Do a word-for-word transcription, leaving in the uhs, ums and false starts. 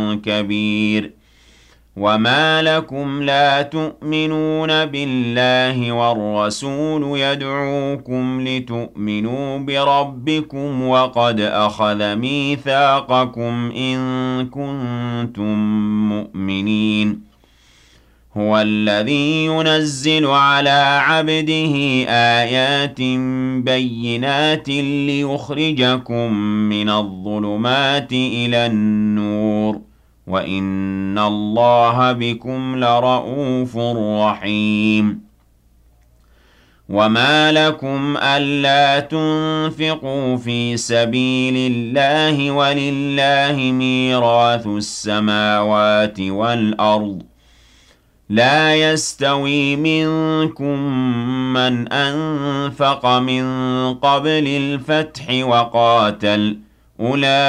كبير وما لكم لا تؤمنون بالله والرسول يدعوكم لتؤمنوا بربكم وقد أخذ ميثاقكم إن كنتم مؤمنين هو الذي ينزل على عبده آيات بينات ليخرجكم من الظلمات إلى النور وَإِنَّ اللَّهَ بِكُمْ لَرَءُوفٌ رَحِيمٌ وَمَا لَكُمْ أَلَّا تُنفِقُوا فِي سَبِيلِ اللَّهِ وَلِلَّهِ مِيرَاثُ السَّمَاوَاتِ وَالْأَرْضِ لَا يَسْتَوِي مِنكُم مَّنْ أَنفَقَ مِن قَبْلِ الْفَتْحِ وَقَاتَلَ أُولَٰئِكَ